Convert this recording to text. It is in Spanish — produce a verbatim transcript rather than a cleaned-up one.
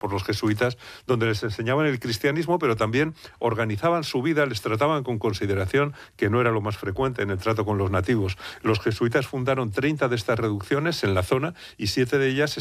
por los jesuitas, donde les enseñaban el cristianismo, pero también organizaban su vida, les trataban con consideración, que no era lo más frecuente en el trato con los nativos. Los jesuitas fundaron treinta de estas reducciones en la zona y siete de ellas